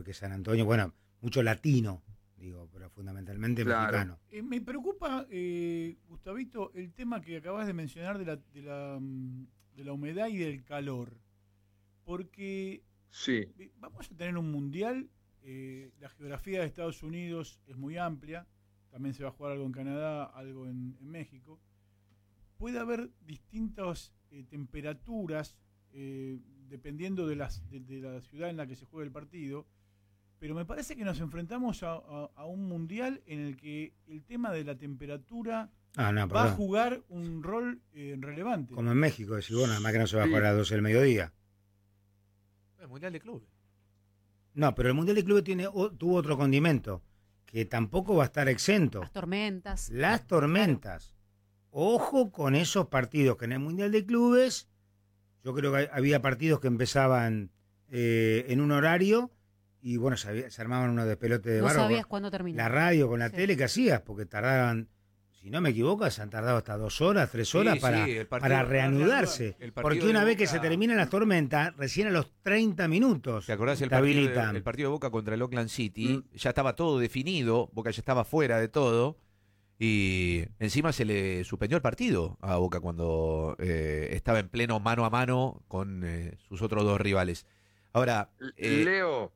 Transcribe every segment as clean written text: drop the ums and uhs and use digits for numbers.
que San Antonio, bueno, mucho latino, digo, pero fundamentalmente mexicano. Me preocupa, Gustavito, el tema que acabas de mencionar de la humedad y del calor. Porque vamos a tener un mundial, la geografía de Estados Unidos es muy amplia, también se va a jugar algo en Canadá, algo en México. Puede haber distintas temperaturas dependiendo de la ciudad en la que se juegue el partido, pero me parece que nos enfrentamos a un mundial en el que el tema de la temperatura va a jugar un rol relevante. Como en México, decís, bueno, además que no se va a jugar a las 12 del mediodía. El Mundial de Clubes. No, pero el Mundial de Clubes tuvo otro condimento, que tampoco va a estar exento. Las tormentas. Ojo con esos partidos, que en el Mundial de Clubes, yo creo que había partidos que empezaban en un horario, y bueno, se armaban unos despelotes de barro. No sabías cuándo terminaba. La radio con la tele, ¿qué hacías? Porque tardaban, si no me equivoco, se han tardado hasta 2 horas, 3 horas para reanudarse. Porque una vez que se terminan las tormentas, recién a los 30 minutos ¿te acordás el partido de Boca contra el Oakland City? Ya estaba todo definido, Boca ya estaba fuera de todo, y encima se le suspendió el partido a Boca cuando estaba en pleno mano a mano con sus otros 2 rivales. Ahora, Leo,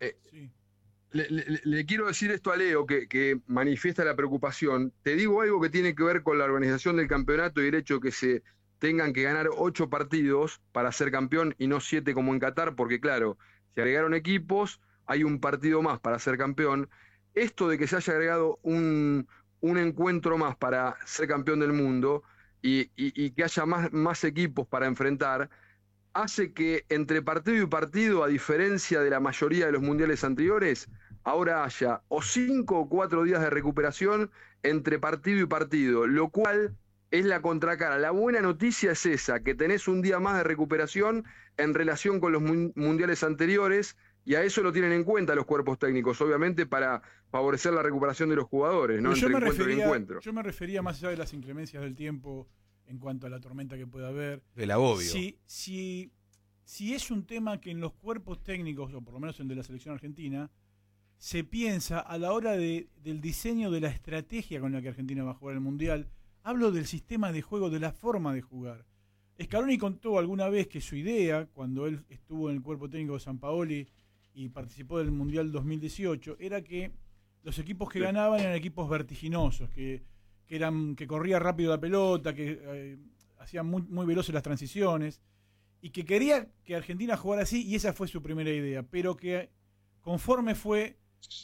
le quiero decir esto a Leo, que manifiesta la preocupación. Te digo algo que tiene que ver con la organización del campeonato y el hecho que se tengan que ganar 8 partidos para ser campeón y no 7 como en Qatar, porque claro, se agregaron equipos, hay un partido más para ser campeón. Esto de que se haya agregado un encuentro más para ser campeón del mundo y que haya más equipos para enfrentar, hace que entre partido y partido, a diferencia de la mayoría de los mundiales anteriores, ahora haya o 5 o 4 días de recuperación entre partido y partido, lo cual es la contracara. La buena noticia es esa, que tenés un día más de recuperación en relación con los mundiales anteriores, y a eso lo tienen en cuenta los cuerpos técnicos, obviamente para favorecer la recuperación de los jugadores, ¿no? Yo me refería más allá de las inclemencias del tiempo en cuanto a la tormenta que pueda haber. El agobio. Si es un tema que en los cuerpos técnicos, o por lo menos el de la selección argentina, se piensa a la hora del diseño de la estrategia con la que Argentina va a jugar el Mundial, hablo del sistema de juego, de la forma de jugar. Scaloni contó alguna vez que su idea, cuando él estuvo en el cuerpo técnico de Sampaoli y participó del Mundial 2018, era que los equipos que ganaban eran equipos vertiginosos, que corría rápido la pelota, que hacían muy veloces las transiciones, y que quería que Argentina jugara así, y esa fue su primera idea, pero que conforme fue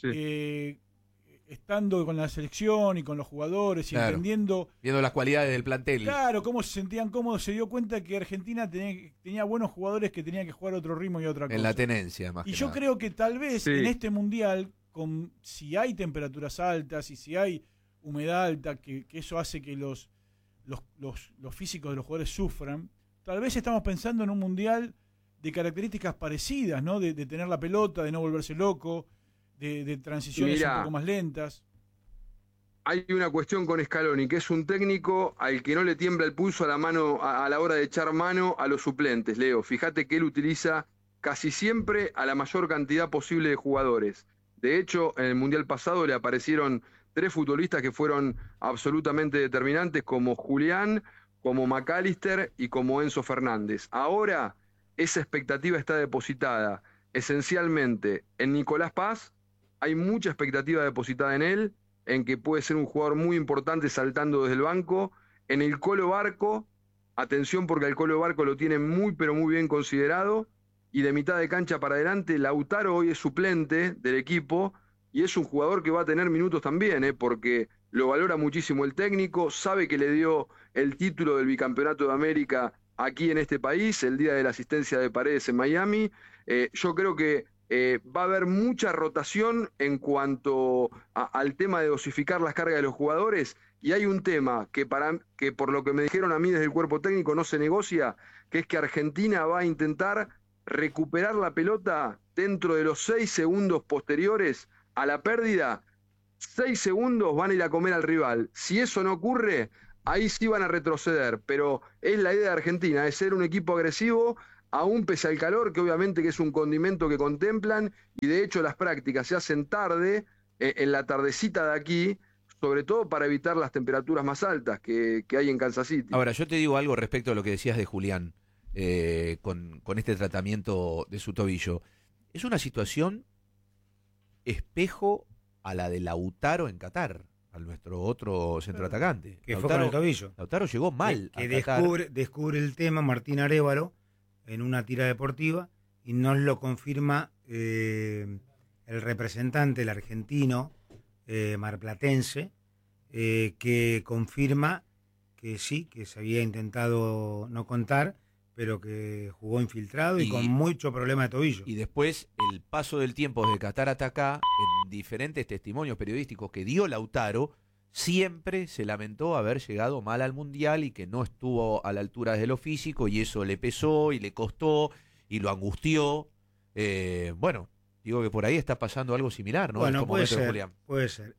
estando con la selección y con los jugadores y entendiendo... Viendo las cualidades del plantel. Claro, cómo se sentían cómodos, se dio cuenta que Argentina tenía buenos jugadores que tenían que jugar a otro ritmo y a otra cosa. En la tenencia, más y que yo nada. creo que tal vez en este Mundial, si hay temperaturas altas y si hay humedad alta, que eso hace que los físicos de los jugadores sufran, tal vez estamos pensando en un Mundial de características parecidas, ¿no? De tener la pelota, de no volverse loco, de transiciones un poco más lentas. Hay una cuestión con Scaloni, que es un técnico al que no le tiembla el pulso a la mano a la hora de echar mano a los suplentes, Leo. Fíjate que él utiliza casi siempre a la mayor cantidad posible de jugadores. De hecho, en el Mundial pasado le aparecieron 3 futbolistas que fueron absolutamente determinantes, como Julián, como McAllister y como Enzo Fernández. Ahora, esa expectativa está depositada esencialmente en Nicolás Paz. Hay mucha expectativa depositada en él, en que puede ser un jugador muy importante saltando desde el banco. En el Colo Barco, atención porque al Colo Barco lo tienen muy pero muy bien considerado, y de mitad de cancha para adelante, Lautaro hoy es suplente del equipo, y es un jugador que va a tener minutos también, porque lo valora muchísimo el técnico, sabe que le dio el título del bicampeonato de América aquí en este país, el día de la asistencia de Paredes en Miami. Yo creo que va a haber mucha rotación en cuanto al tema de dosificar las cargas de los jugadores, y hay un tema que por lo que me dijeron a mí desde el cuerpo técnico no se negocia, que es que Argentina va a intentar recuperar la pelota dentro de los 6 segundos posteriores a la pérdida. 6 segundos van a ir a comer al rival. Si eso no ocurre, ahí sí van a retroceder, pero es la idea de Argentina, es ser un equipo agresivo aún pese al calor, que obviamente que es un condimento que contemplan, y de hecho las prácticas se hacen tarde, en la tardecita de aquí, sobre todo para evitar las temperaturas más altas que hay en Kansas City. Ahora, yo te digo algo respecto a lo que decías de Julián, con este tratamiento de su tobillo. Es una situación espejo a la de Lautaro en Qatar, a nuestro otro centroatacante. Que fue con el tobillo. Lautaro llegó mal que descubre el tema Martín Arévalo en una tira deportiva y nos lo confirma el representante, el argentino, marplatense, que confirma que sí, que se había intentado no contar, pero que jugó infiltrado y con mucho problema de tobillo. Y después, el paso del tiempo desde Qatar hasta acá, en diferentes testimonios periodísticos que dio Lautaro, siempre se lamentó haber llegado mal al Mundial y que no estuvo a la altura de lo físico, y eso le pesó y le costó y lo angustió. Bueno, digo que por ahí está pasando algo similar, ¿no? Bueno, puede ser.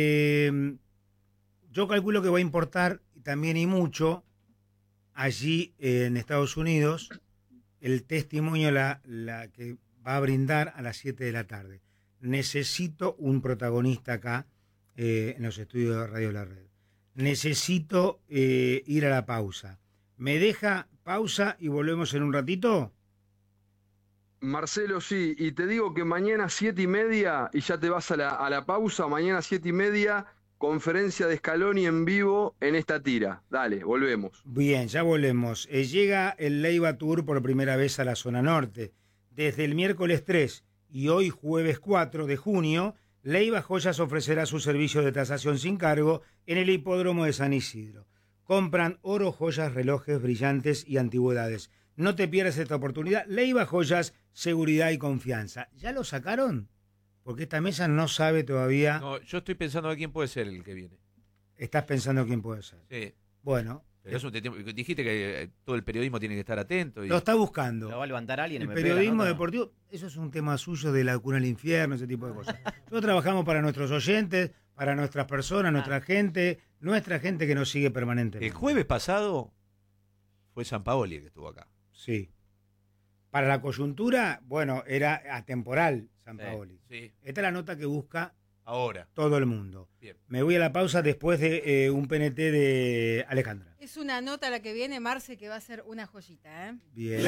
Yo calculo que va a importar también y mucho allí en Estados Unidos el testimonio la que va a brindar a las 7 de la tarde. Necesito un protagonista acá en los estudios de Radio La Red. Necesito ir a la pausa. ¿Me deja pausa y volvemos en un ratito? Marcelo, sí, y te digo que mañana 7:30, y ya te vas a la pausa, mañana 7:30, conferencia de Scaloni en vivo en esta tira. Dale, volvemos. Bien, ya volvemos. Llega el Leiva Tour por primera vez a la zona norte. Desde el miércoles 3 y hoy jueves 4 de junio, Leiva Joyas ofrecerá su servicio de tasación sin cargo en el hipódromo de San Isidro. Compran oro, joyas, relojes, brillantes y antigüedades. No te pierdas esta oportunidad. Leiva Joyas, seguridad y confianza. ¿Ya lo sacaron? Porque esta mesa no sabe todavía. No, yo estoy pensando a quién puede ser el que viene. ¿Estás pensando quién puede ser? Sí. Bueno. Pero eso dijiste que todo el periodismo tiene que estar atento. Lo está buscando. Lo va a levantar alguien. El periodismo deportivo, eso es un tema suyo de la cuna al infierno, ese tipo de cosas. Nosotros trabajamos para nuestros oyentes, para nuestras personas, nuestra gente que nos sigue permanentemente. El jueves pasado fue Sampaoli el que estuvo acá. Sí. Para la coyuntura, bueno, era atemporal Sampaoli. Sí. Esta es la nota que busca ahora todo el mundo. Bien. Me voy a la pausa después de un PNT de Alejandra. Es una nota la que viene, Marce, que va a ser una joyita, ¿eh? Bien.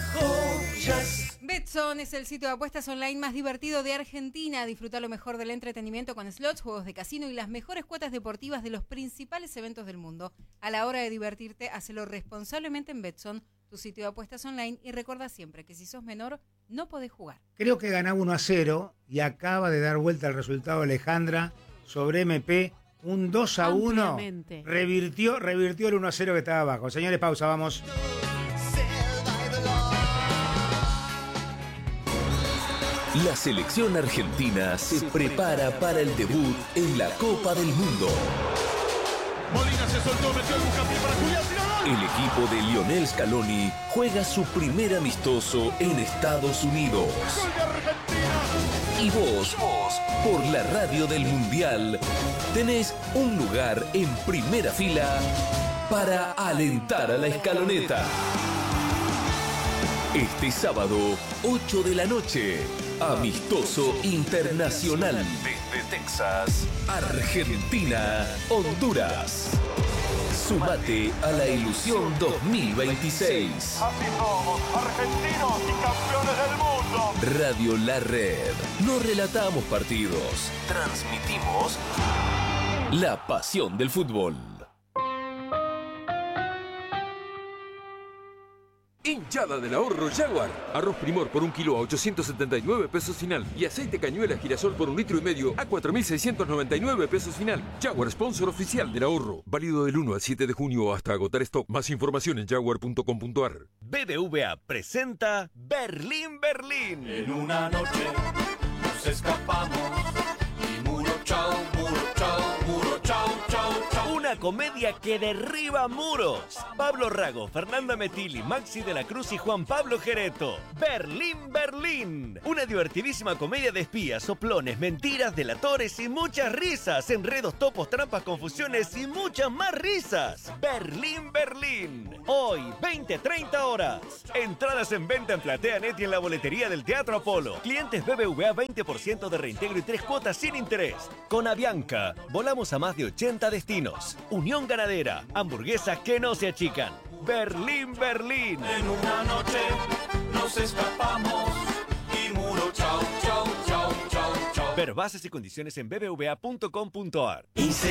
Betson es el sitio de apuestas online más divertido de Argentina. Disfruta lo mejor del entretenimiento con slots, juegos de casino y las mejores cuotas deportivas de los principales eventos del mundo. A la hora de divertirte, hacelo responsablemente en Betson, tu sitio de apuestas online, y recuerda siempre que si sos menor, no podés jugar. Creo que ganaba 1-0 y acaba de dar vuelta el resultado Alejandra sobre MP, un 2-1. Revirtió el 1-0 que estaba abajo. Señores, pausa, vamos. La selección argentina se prepara para el debut en la Copa del Mundo. Molina se soltó, metió el buscapié para Julián. El equipo de Lionel Scaloni juega su primer amistoso en Estados Unidos. ¡Gol de Argentina! Y vos, por la radio del Mundial, tenés un lugar en primera fila para alentar a la escaloneta. Este sábado, 8 de la noche, amistoso internacional desde Texas, Argentina, Honduras. Sumate a la ilusión 2026. Así somos, argentinos y campeones del mundo. Radio La Red. No relatamos partidos, transmitimos la pasión del fútbol. Hinchada del ahorro Jaguar. Arroz Primor por 1 kilo a 879 pesos final. Y aceite cañuela girasol por 1,5 litros a 4.699 pesos final. Jaguar, sponsor oficial del ahorro. Válido del 1 al 7 de junio hasta agotar stock. Más información en jaguar.com.ar. BBVA presenta Berlín, Berlín. En una noche nos escapamos y muro chao, chao, chao, chao. Una comedia que derriba muros. Pablo Rago, Fernanda Metilli, Maxi de la Cruz y Juan Pablo Gereto. Berlín, Berlín. Una divertidísima comedia de espías, soplones, mentiras, delatores y muchas risas. Enredos, topos, trampas, confusiones y muchas más risas. Berlín, Berlín. Hoy, 20-30 horas. Entradas en venta en PlateaNet y en la boletería del Teatro Apolo. Clientes BBVA 20% de reintegro y 3 cuotas sin interés. Con Avianca, volamos a más de 80 destinos. Unión Ganadera, hamburguesas que no se achican. Berlín, Berlín. En una noche nos escapamos y muro, chau, chau, chau, chau, chau. Ver bases y condiciones en bbva.com.ar.